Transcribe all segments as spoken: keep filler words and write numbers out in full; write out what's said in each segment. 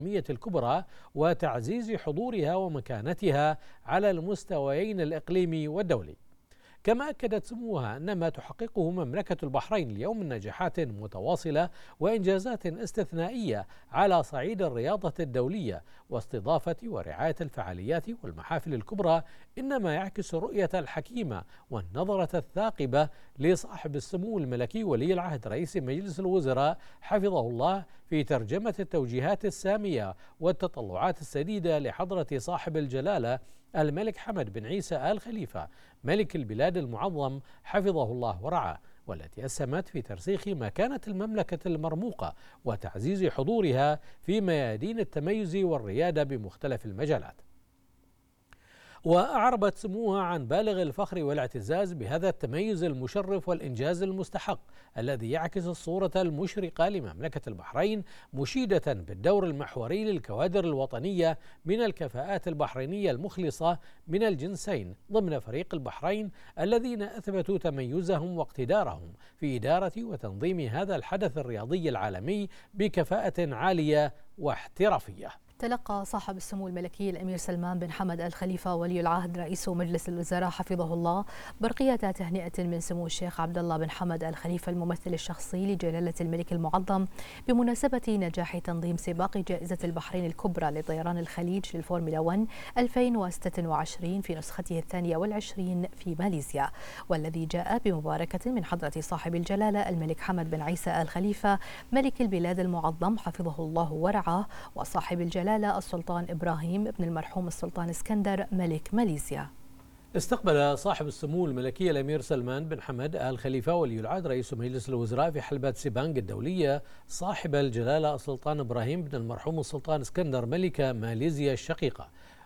الكبرى وتعزيز حضورها ومكانتها على المستويين الإقليمي والدولي. كما أكدت سموها أن ما تحققه مملكة البحرين اليوم من نجاحات متواصلة وإنجازات استثنائية على صعيد الرياضة الدولية واستضافة ورعاية الفعاليات والمحافل الكبرى إنما يعكس الرؤية الحكيمة والنظرة الثاقبة لصاحب السمو الملكي ولي العهد رئيس مجلس الوزراء حفظه الله في ترجمة التوجيهات السامية والتطلعات السديدة لحضرة صاحب الجلالة الملك حمد بن عيسى آل خليفة ملك البلاد المعظم حفظه الله ورعاه، والتي أسهمت في ترسيخ مكانة المملكة المرموقة وتعزيز حضورها في ميادين التميز والريادة بمختلف المجالات. وأعربت سموها عن بالغ الفخر والاعتزاز بهذا التميز المشرف والإنجاز المستحق الذي يعكس الصورة المشرقة لمملكة البحرين، مشيدة بالدور المحوري للكوادر الوطنية من الكفاءات البحرينية المخلصة من الجنسين ضمن فريق البحرين الذين أثبتوا تميزهم واقتدارهم في إدارة وتنظيم هذا الحدث الرياضي العالمي بكفاءة عالية واحترافية. تلقى صاحب السمو الملكي الأمير سلمان بن حمد آل خليفة ولي العهد رئيس مجلس الوزراء حفظه الله برقية تهنئة من سمو الشيخ عبد الله بن حمد آل خليفة الممثل الشخصي لجلالة الملك المعظم بمناسبة نجاح تنظيم سباق جائزة البحرين الكبرى لطيران الخليج للفورمولا واحد ألفين وستة وعشرين في نسخته الثانية والعشرين في ماليزيا، والذي جاء بمباركة من حضرة صاحب الجلالة الملك حمد بن عيسى آل خليفة ملك البلاد المعظم حفظه الله ورعاه وصاحب الجلالة السلطان إبراهيم بن المرحوم السلطان اسكندر ملك ماليزيا. استقبل صاحب السمو الملكي الأمير سلمان بن حمد آل خليفة ولي العهد رئيس مجلس الوزراء في حلبة سيبانغ الدولية صاحب الجلالة السلطان إبراهيم بن المرحوم السلطان اسكندر ملك ماليزيا الشقيقة،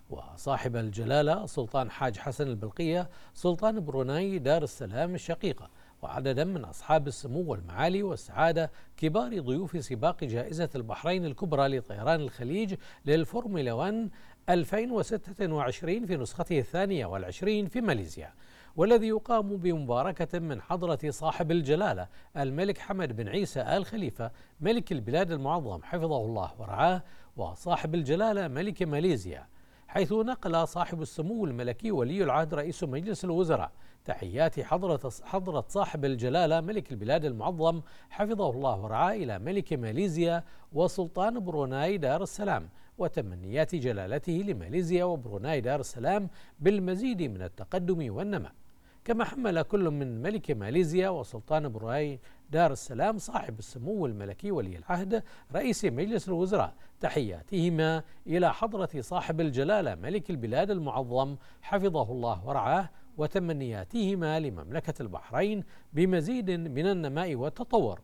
وصاحب الجلالة السلطان حاج حسن البلقية سلطان بروناي دار السلام الشقيقة، وعددا من أصحاب السمو والمعالي والسعادة كبار ضيوف سباق جائزة البحرين الكبرى لطيران الخليج للفورمولا واحد ألفين وستة وعشرين في نسخته الثانية والعشرين في ماليزيا، والذي يقام بمباركة من حضرة صاحب الجلالة الملك حمد بن عيسى آل خليفة ملك البلاد المعظم حفظه الله ورعاه وصاحب الجلالة ملك ماليزيا، حيث نقل صاحب السمو الملكي ولي العهد رئيس مجلس الوزراء تحيات حضرة حضرة صاحب الجلالة ملك البلاد المعظم حفظه الله ورعاه إلى ملك ماليزيا وسلطان بروناي دار السلام، وتمنيات جلالته لماليزيا وبروناي دار السلام بالمزيد من التقدم والنماء. كما حمل كل من ملك ماليزيا وسلطان بروناي دار السلام صاحب السمو الملكي ولي العهد رئيس مجلس الوزراء تحياتهما إلى حضرة صاحب الجلالة ملك البلاد المعظم حفظه الله ورعاه وتمنياتهما لمملكة البحرين بمزيد من النماء والتطور.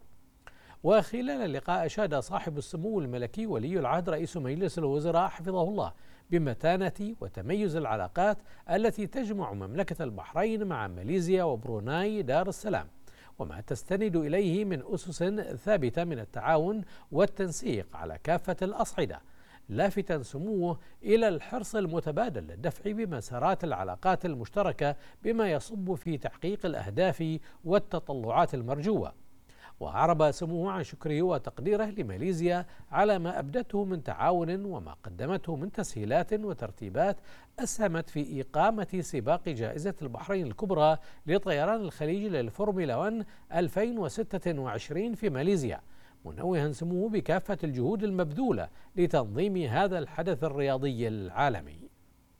وخلال اللقاء أشاد صاحب السمو الملكي ولي العهد رئيس مجلس الوزراء حفظه الله بمتانة وتميز العلاقات التي تجمع مملكة البحرين مع ماليزيا وبروناي دار السلام، وما تستند إليه من أسس ثابتة من التعاون والتنسيق على كافة الأصعدة، لافتا سموه إلى الحرص المتبادل للدفع بمسارات العلاقات المشتركة بما يصب في تحقيق الأهداف والتطلعات المرجوة. وأعرب سموه عن شكره وتقديره لماليزيا على ما أبدته من تعاون وما قدمته من تسهيلات وترتيبات أسهمت في إقامة سباق جائزة البحرين الكبرى لطيران الخليج للفورمولا واحد ألفين وستة وعشرين في ماليزيا، منوها سموه بكافة الجهود المبذولة لتنظيم هذا الحدث الرياضي العالمي.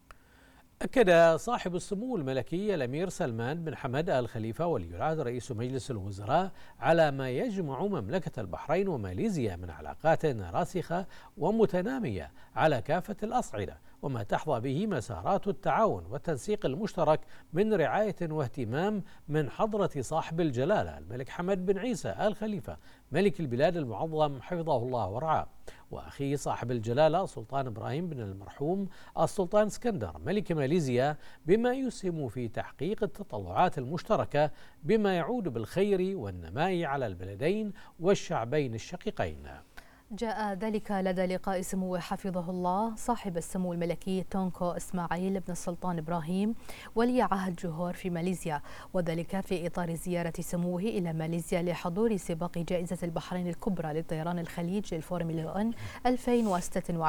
أكد صاحب السمو الملكي الأمير سلمان بن حمد آل خليفة ولي العهد رئيس مجلس الوزراء على ما يجمع مملكة البحرين وماليزيا من علاقات راسخة ومتنامية على كافة الأصعدة، وما تحظى به مسارات التعاون والتنسيق المشترك من رعاية واهتمام من حضرة صاحب الجلالة الملك حمد بن عيسى آل خليفة ملك البلاد المعظم حفظه الله ورعاه، وأخيه صاحب الجلالة سلطان إبراهيم بن المرحوم السلطان اسكندر ملك ماليزيا، بما يسهم في تحقيق التطلعات المشتركة بما يعود بالخير والنماء على البلدين والشعبين الشقيقين. جاء ذلك لدى لقاء سموه حفظه الله صاحب السمو الملكي تونكو إسماعيل بن السلطان إبراهيم ولي عهد جوهور في ماليزيا، وذلك في إطار زيارة سموه إلى ماليزيا لحضور سباق جائزة البحرين الكبرى لطيران الخليج للفورمولا واحد ألفين وستة وعشرين